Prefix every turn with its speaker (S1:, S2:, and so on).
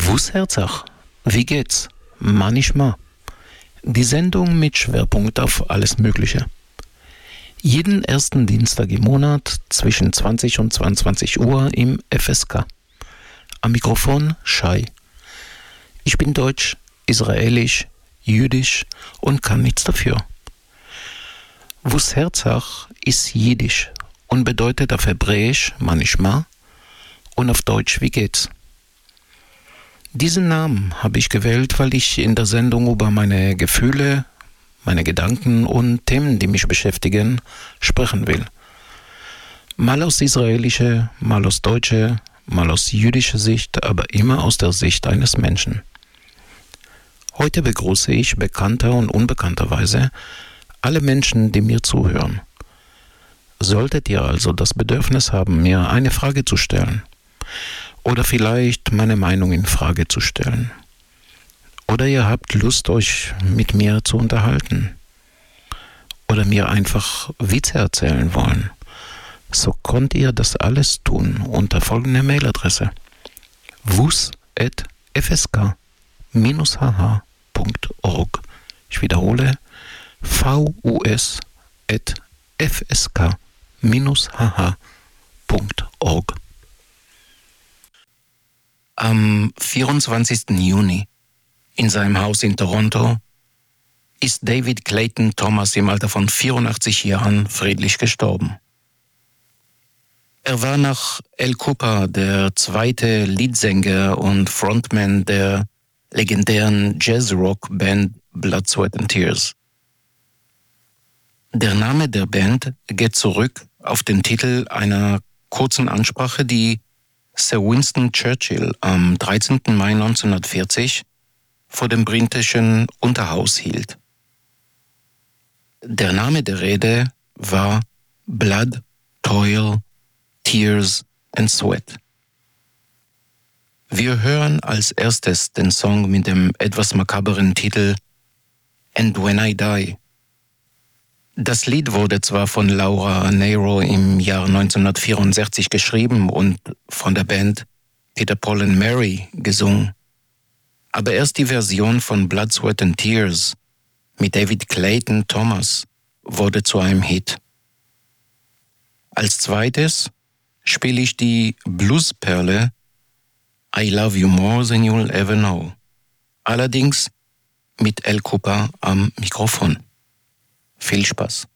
S1: Wus Herzach, wie geht's? Manchmal. Die Sendung mit Schwerpunkt auf alles Mögliche. Jeden ersten Dienstag im Monat zwischen 20 und 22 Uhr im FSK. Am Mikrofon Shai. Ich bin deutsch, israelisch, jüdisch und kann nichts dafür. Wus Herzach ist jiddisch und bedeutet auf Hebräisch manchmal und auf Deutsch wie geht's. Diesen Namen habe ich gewählt, weil ich in der Sendung über meine Gefühle, meine Gedanken und Themen, die mich beschäftigen, sprechen will. Mal aus israelischer, mal aus deutscher, mal aus jüdischer Sicht, aber immer aus der Sicht eines Menschen. Heute begrüße ich bekannter und unbekannterweise alle Menschen, die mir zuhören. Solltet ihr also das Bedürfnis haben, mir eine Frage zu stellen, oder vielleicht meine Meinung in Frage zu stellen, oder ihr habt Lust, euch mit mir zu unterhalten, oder mir einfach Witze erzählen wollen, so könnt ihr das alles tun unter folgender Mailadresse: wus@fsk-hh.org. Ich wiederhole: vus@fsk-hh.org. Am 24. Juni in seinem Haus in Toronto ist David Clayton Thomas im Alter von 84 Jahren friedlich gestorben. Er war nach Al Kooper der zweite Leadsänger und Frontman der legendären Jazz-Rock-Band Blood, Sweat and Tears. Der Name der Band geht zurück auf den Titel einer kurzen Ansprache, die Sir Winston Churchill am 13. Mai 1940 vor dem britischen Unterhaus hielt. Der Name der Rede war Blood, Toil, Tears and Sweat. Wir hören als erstes den Song mit dem etwas makaberen Titel And When I Die. Das Lied wurde zwar von Laura Nyro im Jahr 1964 geschrieben und von der Band Peter, Paul and Mary gesungen, aber erst die Version von Blood, Sweat and Tears mit David Clayton Thomas wurde zu einem Hit. Als zweites spiele ich die Bluesperle I Love You More Than You'll Ever Know, allerdings mit Al Kooper am Mikrofon. Viel Spaß.